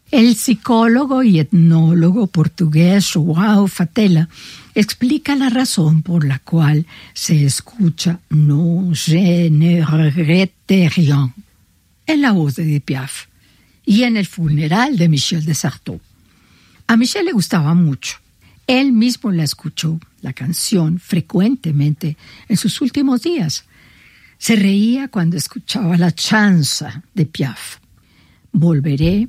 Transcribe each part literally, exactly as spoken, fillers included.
El psicólogo y etnólogo portugués João Fatela explica la razón por la cual se escucha «No, je ne regrette rien» en la voz de Edith Piaf y en el funeral de Michel de Certeau. A Michel le gustaba mucho. Él mismo la escuchó, la canción, frecuentemente en sus últimos días. Se reía cuando escuchaba la chanza de Piaf. Volveré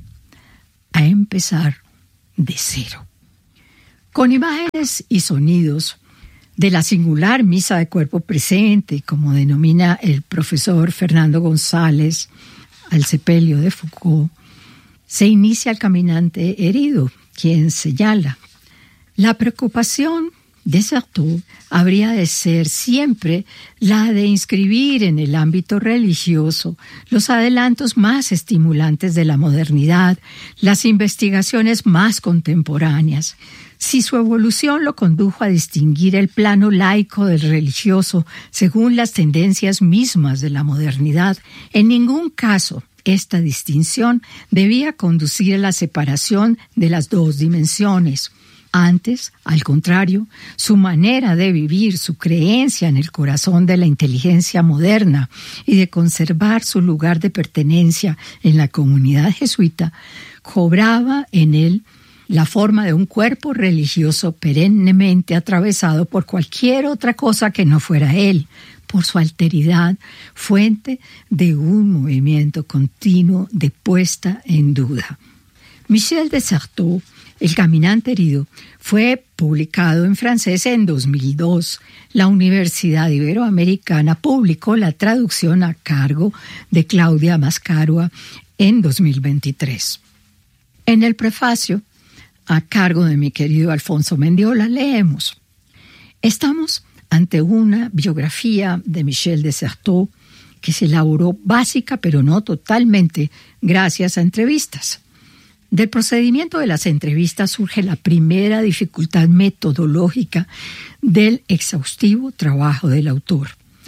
a empezar de cero. Con imágenes y sonidos de la singular misa de cuerpo presente, como denomina el profesor Fernando González al sepelio de Foucault, se inicia el caminante herido, quien señala: la preocupación de Certeau habría de ser siempre la de inscribir en el ámbito religioso los adelantos más estimulantes de la modernidad, las investigaciones más contemporáneas. Si su evolución lo condujo a distinguir el plano laico del religioso según las tendencias mismas de la modernidad, en ningún caso esta distinción debía conducir a la separación de las dos dimensiones. Antes, al contrario, su manera de vivir, su creencia en el corazón de la inteligencia moderna y de conservar su lugar de pertenencia en la comunidad jesuita, cobraba en él la forma de un cuerpo religioso perennemente atravesado por cualquier otra cosa que no fuera él, por su alteridad, fuente de un movimiento continuo de puesta en duda. Michel de Certeau, El caminante herido, fue publicado en francés en dos mil dos. La Universidad Iberoamericana publicó la traducción a cargo de Claudia Mascarua en dos mil veintitrés. En el prefacio, a cargo de mi querido Alfonso Mendiola, leemos: estamos ante una biografía de Michel de Certeau que se elaboró básica pero no totalmente gracias a entrevistas. Del procedimiento de las entrevistas surge la primera dificultad metodológica del exhaustivo trabajo del autor.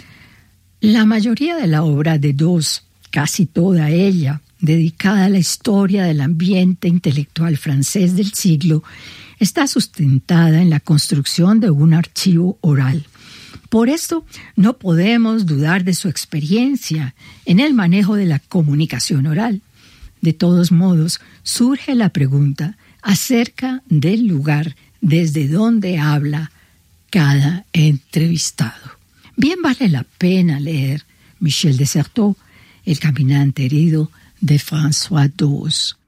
La mayoría de la obra de Dos, casi toda ella, dedicada a la historia del ambiente intelectual francés del siglo, está sustentada en la construcción de un archivo oral. Por esto, no podemos dudar de su experiencia en el manejo de la comunicación oral. De todos modos, surge la pregunta acerca del lugar desde donde habla cada entrevistado. Bien vale la pena leer Michel de Certeau, El caminante herido, de François Dos.